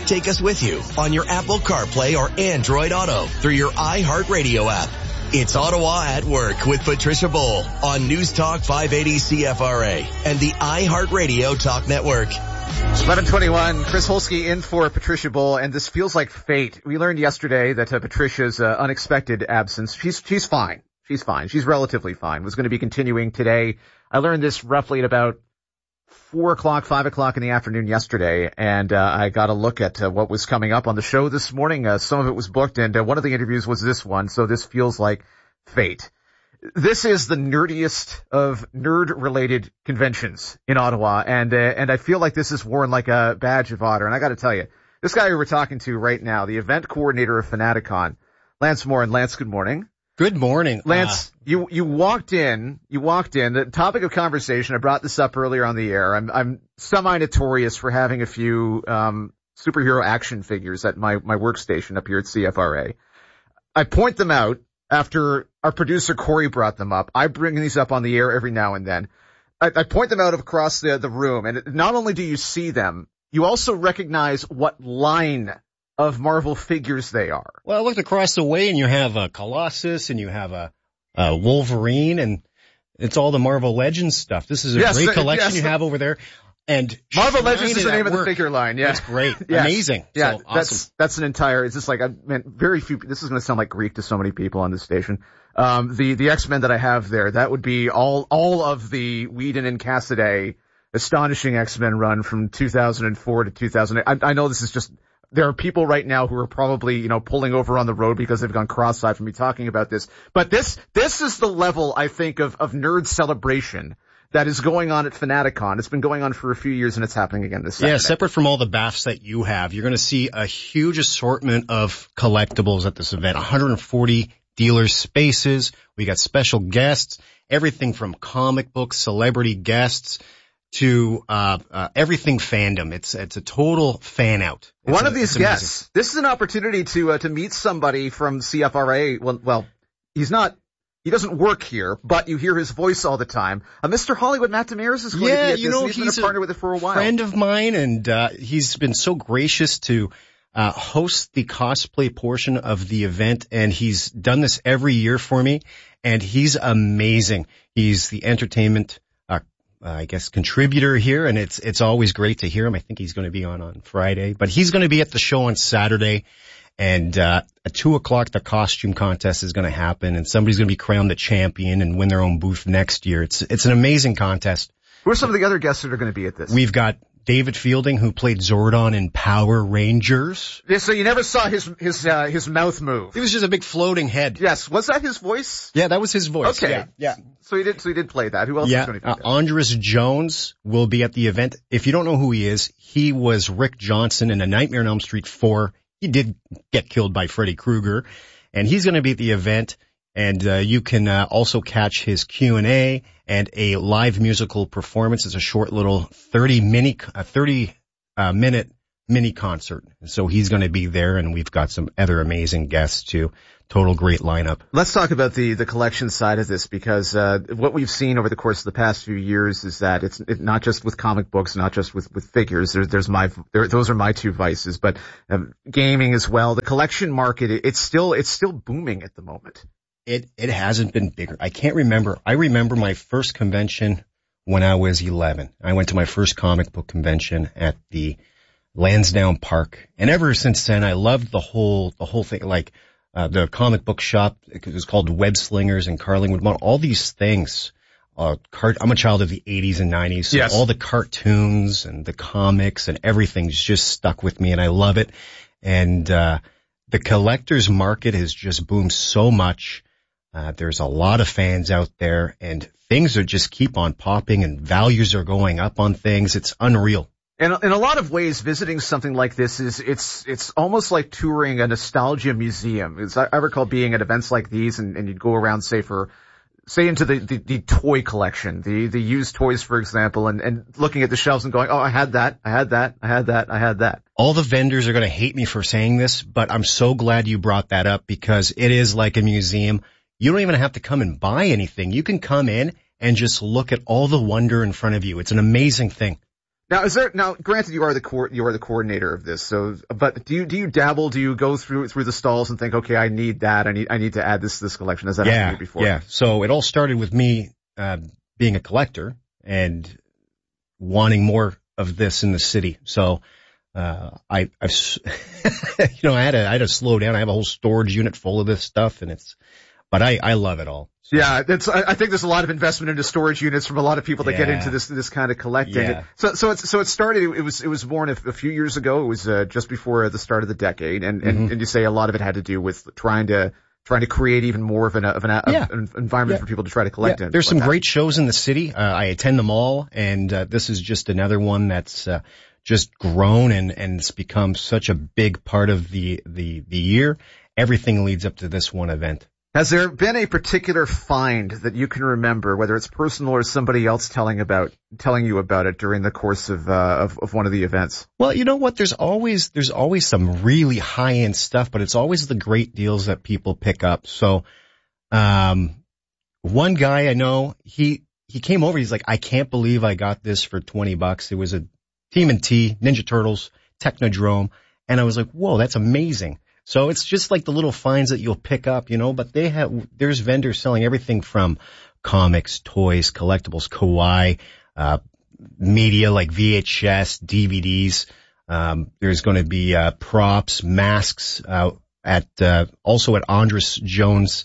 Take us with you on your Apple CarPlay or Android Auto through your iHeartRadio app. It's Ottawa at Work with Patricia Bowl on News Talk 580 CFRA and the iHeartRadio Talk Network. 11:21, Chris Holsky in for Patricia Bowl, and this feels like fate. We learned yesterday that Patricia's unexpected absence, she's fine. She's fine. She's relatively fine. Was going to be continuing today. I learned this roughly at about 4 o'clock, 5 o'clock in the afternoon yesterday, and I got a look at what was coming up on the show this morning. Some of it was booked, and one of the interviews was this one, so this feels like fate. This is the nerdiest of nerd-related conventions in Ottawa, and I feel like this is worn like a badge of honor. And I got to tell you, this guy who we're talking to right now, the event coordinator of Fanaticon, Lance Moore. And Lance, good morning. Good morning. Lance, you walked in, the topic of conversation, I brought this up earlier on the air. I'm semi-notorious for having a few, superhero action figures at my workstation up here at CFRA. I point them out after our producer Corey brought them up. I bring these up on the air every now and then. I point them out across the room, and not only do you see them, you also recognize what line of Marvel figures they are. Well, I looked across the way and you have a Colossus and you have a Wolverine, and it's all the Marvel Legends stuff. This is a great collection you have over there. And Marvel Legends is the name of the figure line. Yeah. That's great. Yes. Amazing. Yeah. So awesome. That's an entire, it's just like, I meant very few, this is going to sound like Greek to so many people on this station. The X-Men that I have there, that would be all of the Whedon and Cassaday astonishing X-Men run from 2004 to 2008. I know this is just, there are people right now who are probably, pulling over on the road because they've gone cross-eyed from me talking about this. But this is the level, I think, of nerd celebration that is going on at Fanaticon. It's been going on for a few years, and it's happening again this Saturday. Yeah, separate from all the baths that you have, you're going to see a huge assortment of collectibles at this event. 140 dealer spaces. We got special guests, everything from comic books, celebrity guests, to everything fandom. It's a total fan out. One of these guests, this is an opportunity to meet somebody from CFRA. Well, he doesn't work here, but you hear his voice all the time. Mr. Hollywood Matt Demers is going to be at this. He's been a partner with it for a while. Friend of mine, and he's been so gracious to host the cosplay portion of the event, and he's done this every year for me, and he's amazing. He's the entertainment contributor here, and it's always great to hear him. I think he's going to be on Friday, but he's going to be at the show on Saturday, and at 2 o'clock the costume contest is going to happen, and somebody's going to be crowned the champion and win their own booth next year. It's an amazing contest. Who are some of the other guests that are going to be at this? We've got David Fielding, who played Zordon in Power Rangers. Yeah, so you never saw his mouth move. It was just a big floating head. Yes. Was that his voice? Yeah, that was his voice. Okay. Yeah. So he did play that. Who else is going to be there? Andres Jones will be at the event. If you don't know who he is, he was Rick Johnson in A Nightmare on Elm Street 4. He did get killed by Freddy Krueger, and he's going to be at the event. And you can also catch his Q&A and a live musical performance. It's a short little 30-minute mini concert. So he's going to be there, and we've got some other amazing guests too. Total great lineup. Let's talk about the collection side of this, because what we've seen over the course of the past few years is that it's not just with comic books, not just with figures. Those are my two vices, but gaming as well. The collection market, it's still booming at the moment. It hasn't been bigger. I can't remember. I remember my first convention when I was 11. I went to my first comic book convention at the Lansdowne Park, and ever since then I loved the whole thing. Like the comic book shop, it was called Web Slingers in Carlingwood Mall. All these things. I'm a child of the 80s and 90s, so yes. All the cartoons and the comics and everything's just stuck with me, and I love it. And the collector's market has just boomed so much. There's a lot of fans out there, and things are just keep on popping, and values are going up on things. It's unreal. And in a lot of ways, visiting something like this it's almost like touring a nostalgia museum. I recall being at events like these, and you'd go around, say into the toy collection, the used toys, for example, and looking at the shelves and going, oh, I had that. All the vendors are going to hate me for saying this, but I'm so glad you brought that up, because it is like a museum. You don't even have to come and buy anything. You can come in and just look at all the wonder in front of you. It's an amazing thing. Now, granted, you are the coordinator of this. So, but do you dabble? Do you go through the stalls and think, okay, I need that. I need to add this collection. Has that happened to you before? Yeah. So it all started with me, being a collector and wanting more of this in the city. So, I had to slow down. I have a whole storage unit full of this stuff but I love it all. So. Yeah, I think there's a lot of investment into storage units from a lot of people that get into this kind of collecting. Yeah. So it started, it was born a few years ago. It was, just before the start of the decade. And you say a lot of it had to do with trying to create even more of an environment for people to try to collect in. There's some great shows in the city. I attend them all, and this is just another one that's just grown and it's become such a big part of the year. Everything leads up to this one event. Has there been a particular find that you can remember, whether it's personal or somebody else telling you about it during the course of one of the events? Well, you know what? There's always some really high end stuff, but it's always the great deals that people pick up. So, one guy I know, he came over. He's like, I can't believe I got this for $20. It was a TMNT, Ninja Turtles, Technodrome. And I was like, whoa, that's amazing. So it's just like the little finds that you'll pick up, but there's vendors selling everything from comics, toys, collectibles, kawaii, media like VHS, DVDs. There's going to be, props, masks, also at Andres Jones,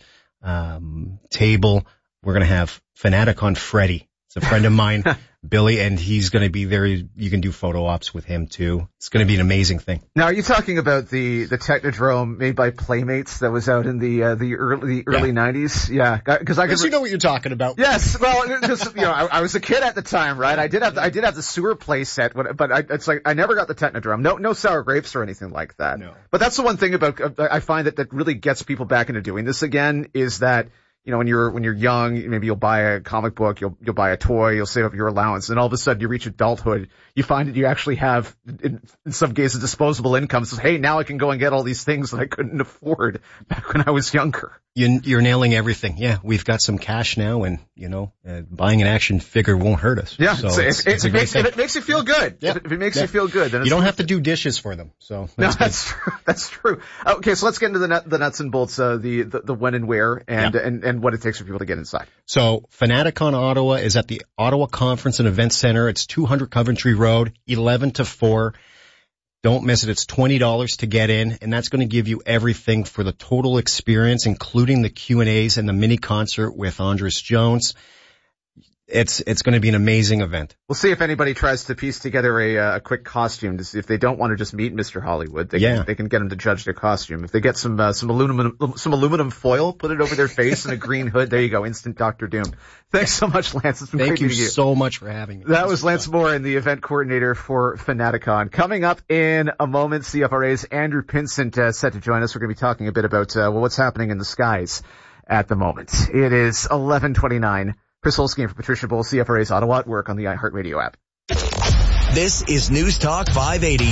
table. We're going to have Fanaticon Freddy. It's a friend of mine. Billy, and he's going to be there. You can do photo ops with him too. It's going to be an amazing thing. Now, are you talking about the Technodrome made by Playmates that was out in the early 90s? Yeah, because you know what you're talking about. Yes, well, I was a kid at the time, right? I did have the sewer play set, but it's like I never got the Technodrome. No sour grapes or anything like that. No. But that's the one thing about I find that really gets people back into doing this again is that. When you're young, maybe you'll buy a comic book, you'll buy a toy, you'll save up your allowance, and all of a sudden you reach adulthood, you find that you actually have, in some cases, disposable income. So, hey, now I can go and get all these things that I couldn't afford back when I was younger. You're nailing everything. Yeah, we've got some cash now, and buying an action figure won't hurt us. Yeah, so if it makes you feel good. Yeah. If it makes you feel good, then you don't have to do dishes for them. So that's true. That's true. Okay, so let's get into the nuts and bolts, the when and where, and what it takes for people to get inside. So Fanaticon Ottawa is at the Ottawa Conference and Event Center. It's 200 Coventry Road, 11 to 4. Don't miss it. It's $20 to get in, and that's going to give you everything for the total experience, including the Q&As and the mini concert with Andres Jones. It's going to be an amazing event. We'll see if anybody tries to piece together a quick costume to see if they don't want to just meet Mr. Hollywood. They can get him to judge their costume. If they get some aluminum foil, put it over their face and a green hood, there you go, instant Dr. Doom. Thanks so much, Lance. It's been great meeting you. Thank you so much for having me. That was Lance Moore, the event coordinator for Fanaticon. Coming up in a moment, CFRA's Andrew Pinsent set to join us. We're going to be talking a bit about what's happening in the skies at the moment. It is 11:29. Chris Holsky for Patricia Bull, CFRA's Ottawa at Work on the iHeartRadio app. This is News Talk 580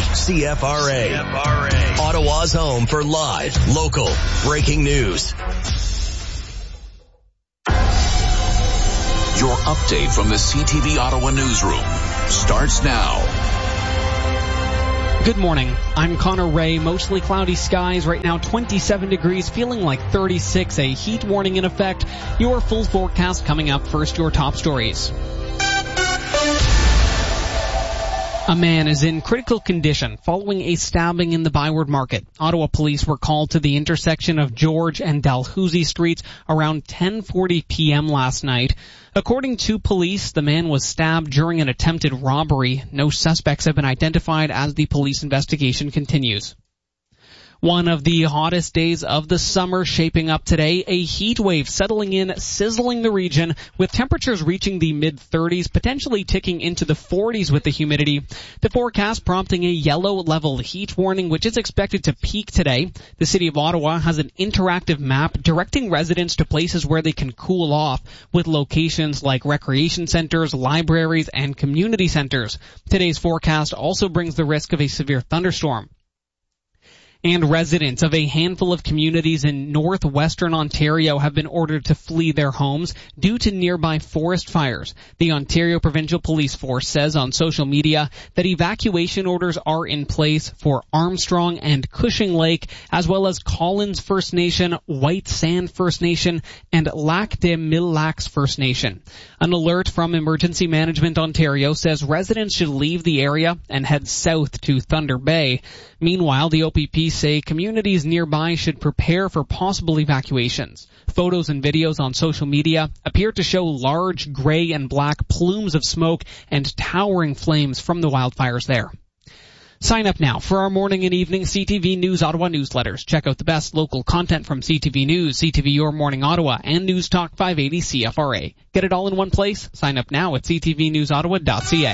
CFRA. Ottawa's home for live, local, breaking news. Your update from the CTV Ottawa newsroom starts now. Good morning. I'm Connor Ray. Mostly cloudy skies. Right now 27 degrees, feeling like 36. A heat warning in effect. Your full forecast coming up. First, your top stories. A man is in critical condition following a stabbing in the Byward Market. Ottawa police were called to the intersection of George and Dalhousie Streets around 10:40 p.m. last night. According to police, the man was stabbed during an attempted robbery. No suspects have been identified as the police investigation continues. One of the hottest days of the summer shaping up today, a heat wave settling in, sizzling the region, with temperatures reaching the mid-30s, potentially ticking into the 40s with the humidity. The forecast prompting a yellow level heat warning, which is expected to peak today. The city of Ottawa has an interactive map directing residents to places where they can cool off, with locations like recreation centers, libraries, and community centers. Today's forecast also brings the risk of a severe thunderstorm. And residents of a handful of communities in northwestern Ontario have been ordered to flee their homes due to nearby forest fires. The Ontario Provincial Police Force says on social media that evacuation orders are in place for Armstrong and Cushing Lake, as well as Collins First Nation, White Sand First Nation, and Lac des Mille Lacs First Nation. An alert from Emergency Management Ontario says residents should leave the area and head south to Thunder Bay. Meanwhile, the OPP say communities nearby should prepare for possible evacuations. Photos and videos on social media appear to show large gray and black plumes of smoke and towering flames from the wildfires there. Sign up now for our morning and evening CTV News Ottawa newsletters. Check out the best local content from CTV News, CTV Your Morning Ottawa, and News Talk 580 CFRA. Get it all in one place? Sign up now at ctvnewsottawa.ca.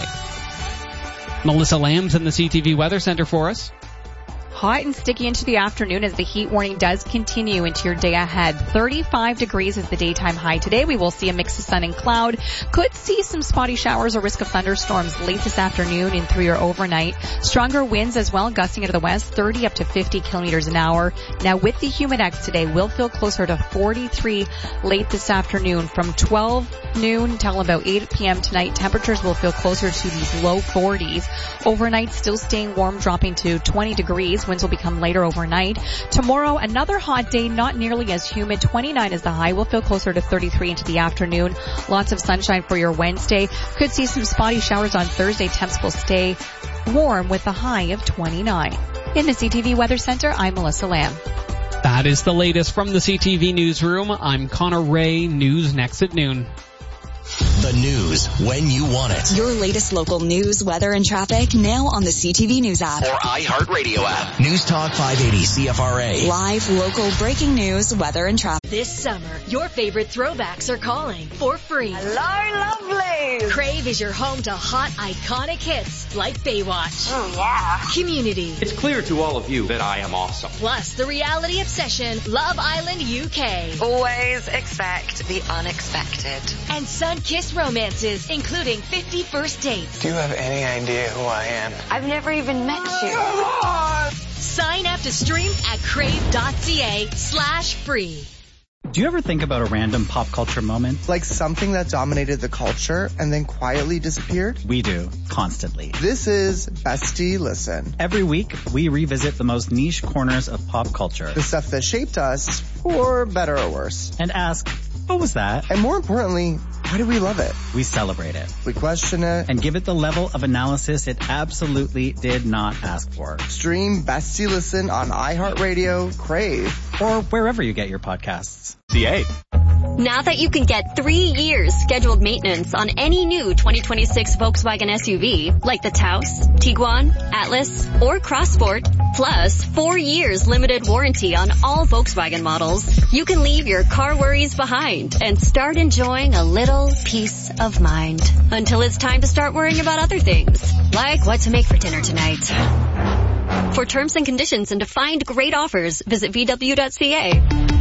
Melissa Lamb's in the CTV Weather Center for us. Hot and sticky into the afternoon as the heat warning does continue into your day ahead. 35 degrees is the daytime high today. We will see a mix of sun and cloud. Could see some spotty showers or risk of thunderstorms late this afternoon and through your overnight. Stronger winds as well, gusting out of the west, 30 up to 50 kilometers an hour. Now with the Humidex today, we'll feel closer to 43 late this afternoon. From 12 noon until about 8 p.m. tonight, temperatures will feel closer to these low 40s. Overnight, still staying warm, dropping to 20 degrees. Winds will become later overnight. Tomorrow, another hot day, not nearly as humid. 29 is the high. We'll feel closer to 33 into the afternoon. Lots of sunshine for your Wednesday. Could see some spotty showers on Thursday. Temps will stay warm with a high of 29. In the CTV Weather Center, I'm Melissa Lamb. That is the latest from the CTV Newsroom. I'm Connor Ray. News next at noon. The news when you want it. Your latest local news, weather, and traffic now on the CTV News app. Or iHeartRadio app. News Talk 580 CFRA. Live, local, breaking news, weather, and traffic. This summer, your favorite throwbacks are calling for free. Hello, lovely. Crave is your home to hot, iconic hits like Baywatch. Oh, yeah. Community. It's clear to all of you that I am awesome. Plus, the reality obsession, Love Island UK. Always expect the unexpected. And sun-kissed romances, including 50 First Dates. Do you have any idea who I am? I've never even met you. Sign up to stream at crave.ca/free. Do you ever think about a random pop culture moment? Like something that dominated the culture and then quietly disappeared? We do, constantly. This is Bestie Listen. Every week, we revisit the most niche corners of pop culture. The stuff that shaped us, for better or worse. And ask, what was that? And more importantly, why do we love it? We celebrate it. We question it. And give it the level of analysis it absolutely did not ask for. Stream Bestie Listen on iHeartRadio, Crave, or wherever you get your podcasts. CA. Now that you can get 3 years scheduled maintenance on any new 2026 Volkswagen SUV, like the Taos, Tiguan, Atlas, or Crossport, plus 4 years limited warranty on all Volkswagen models, you can leave your car worries behind and start enjoying a little peace of mind. Until it's time to start worrying about other things, like what to make for dinner tonight. For terms and conditions and to find great offers, visit VW.ca.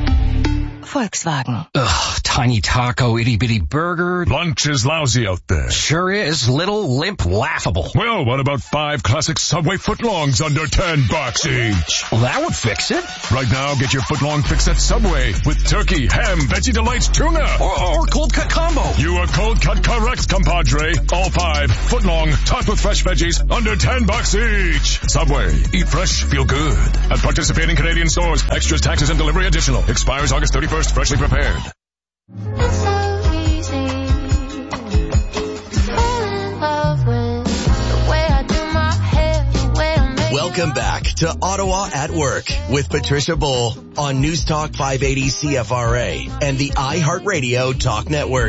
Volkswagen. Ugh, tiny taco, itty-bitty burger. Lunch is lousy out there. Sure is. Little, limp, laughable. Well, what about 5 classic Subway footlongs under $10 each? Well, that would fix it. Right now, get your footlong fix at Subway with turkey, ham, Veggie Delights, tuna. Or cold cut combo. You are cold cut correct, compadre. All 5 footlong, topped with fresh veggies, under $10 each. Subway. Eat fresh, feel good. At participating Canadian stores. Extras, taxes, and delivery additional. Expires August 31st. Freshly prepared. Welcome back to Ottawa at Work with Patricia Bull on News Talk 580 CFRA and the iHeartRadio Talk Network.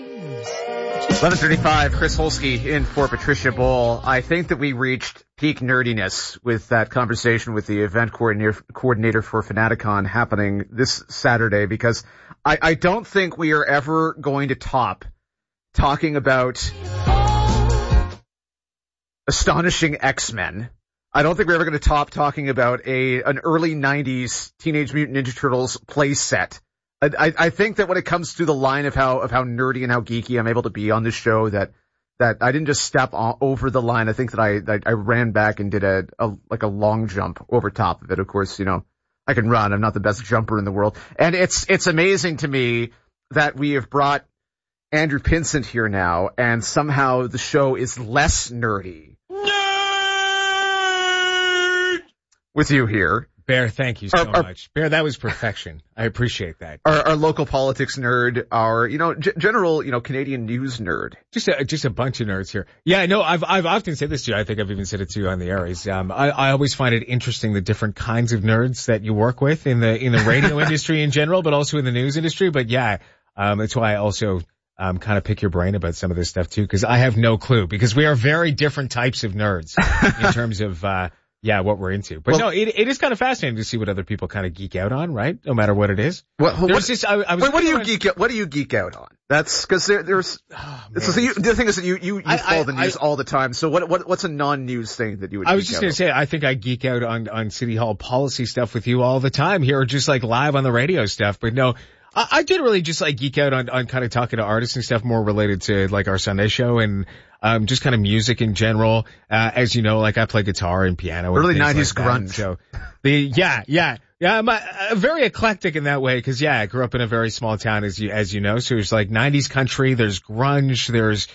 11:35, Chris Holsky in for Patricia Bull. I think that we reached peak nerdiness with that conversation with the event coordinator for Fanaticon happening this Saturday, because I don't think we are ever going to top talking about Astonishing X-Men. I don't think we're ever going to top talking about an early 90s Teenage Mutant Ninja Turtles play set. I think that when it comes to the line of how nerdy and how geeky I'm able to be on this show, that that I didn't just step over the line. I think that I ran back and did a long jump over top of it. Of course, I can run. I'm not the best jumper in the world. And it's amazing to me that we have brought Andrew Pinsent here now, and somehow the show is less nerdy. Nerd! With you here. Bear, thank you so much. Bear, that was perfection. I appreciate that. Our local politics nerd, our, general, Canadian news nerd. Just a bunch of nerds here. Yeah, no, I've often said this to you. I think I've even said it to you on the air. I always find it interesting the different kinds of nerds that you work with in the radio industry in general, but also in the news industry. But yeah, that's why I also, kind of pick your brain about some of this stuff too, because I have no clue, because we are very different types of nerds in terms of, what we're into. But no, it is kind of fascinating to see what other people kind of geek out on, right? No matter what it is. What do you geek out on? That's because there's, the thing is that you follow the news all the time. So what's a non-news thing that you would geek out on? I was just going to say, I think I geek out on City Hall policy stuff with you all the time here, just like live on the radio stuff. But no, I generally just like geek out on kind of talking to artists and stuff more related to like our Sunday show and just kind of music in general. As you know, like I play guitar and piano. Early 90s grunge. So I'm very eclectic in that way because I grew up in a very small town as you know. So there's like 90s country, there's grunge, there's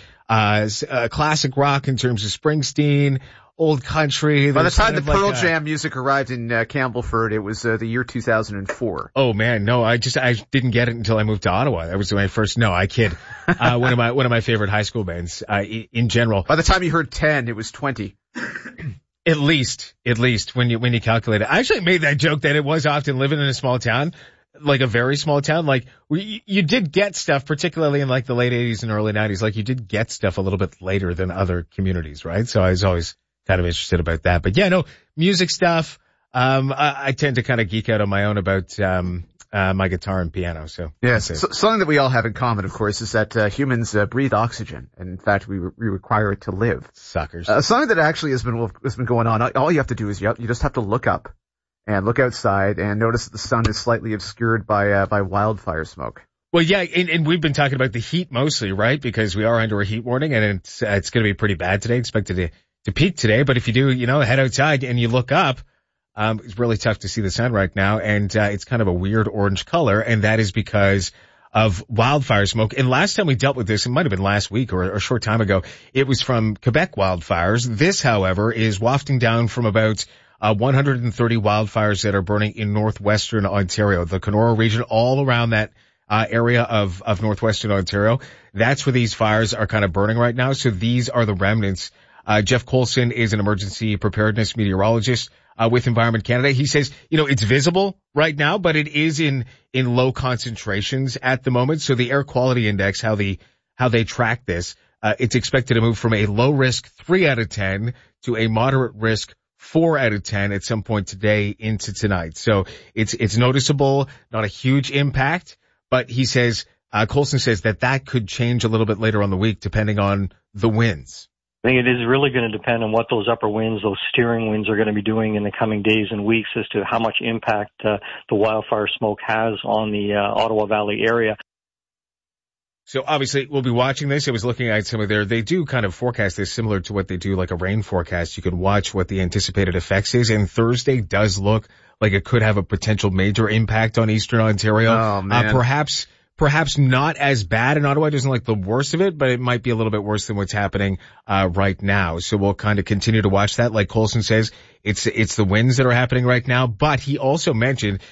classic rock in terms of Springsteen. Old country. By the time the Pearl Jam music arrived in Campbellford, it was the year 2004. Oh man, no, I didn't get it until I moved to Ottawa. That was my first. No, I kid. One of my favorite high school bands in general. By the time you heard 10, it was 20. At least when you calculate it. I actually made that joke that it was often living in a small town, like a very small town. Like you did get stuff, particularly in like the late 80s and early 90s. Like you did get stuff a little bit later than other communities, right? So I was always kind of interested about that. But yeah, no, music stuff. I tend to kind of geek out on my own about my guitar and piano. So yes, something that we all have in common, of course, is that humans breathe oxygen, and in fact, we require it to live. Suckers. Something that actually has been going on. All you have to do is you just have to look up and look outside and notice that the sun is slightly obscured by wildfire smoke. Well, yeah, and we've been talking about the heat mostly, right? Because we are under a heat warning, and it's going to be pretty bad today. Expected to peak today, but if you do, head outside and you look up, it's really tough to see the sun right now, and it's kind of a weird orange color, and that is because of wildfire smoke. And last time we dealt with this, it might have been last week or a short time ago, it was from Quebec wildfires. This, however, is wafting down from about 130 wildfires that are burning in northwestern Ontario, the Kenora region, all around that area of northwestern Ontario. That's where these fires are kind of burning right now. So these are the remnants. Jeff Colson is an emergency preparedness meteorologist with Environment Canada. He says, it's visible right now, but it is in low concentrations at the moment. So the air quality index, how they track this, it's expected to move from a low risk 3 out of 10 to a moderate risk 4 out of 10 at some point today into tonight. So it's noticeable, not a huge impact, but he says, Colson says that could change a little bit later on the week depending on the winds. I think it is really going to depend on what those upper winds, those steering winds are going to be doing in the coming days and weeks as to how much impact the wildfire smoke has on the Ottawa Valley area. So obviously we'll be watching this. I was looking at some of they do kind of forecast this similar to what they do like a rain forecast. You can watch what the anticipated effects is, and Thursday does look like it could have a potential major impact on Eastern Ontario. Oh man. Perhaps not as bad in Ottawa. It isn't like the worst of it, but it might be a little bit worse than what's happening right now. So we'll kind of continue to watch that. Like Colson says, it's the winds that are happening right now. But he also mentioned